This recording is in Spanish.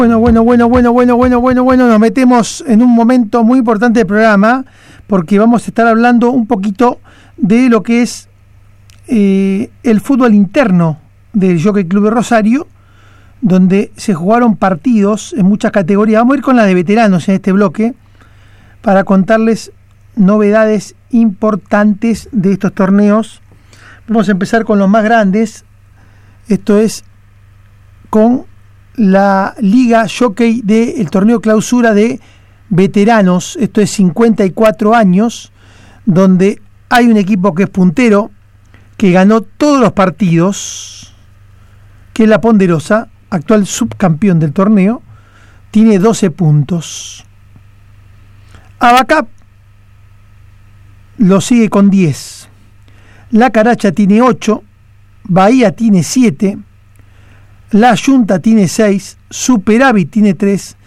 Bueno, nos metemos en un momento muy importante del programa porque vamos a estar hablando un poquito de lo que es el fútbol interno del Jockey Club de Rosario, donde se jugaron partidos en muchas categorías. Vamos a ir con la de veteranos en este bloque para contarles novedades importantes de estos torneos. Vamos a empezar con los más grandes. Esto es con la Liga Jockey del torneo clausura de veteranos. Esto es 54 años, donde hay un equipo que es puntero, que ganó todos los partidos, que es la Ponderosa, actual subcampeón del torneo, tiene 12 puntos. Abacap lo sigue con 10. La Caracha tiene 8, Bahía tiene 7, La Junta tiene 6, Superávit tiene 3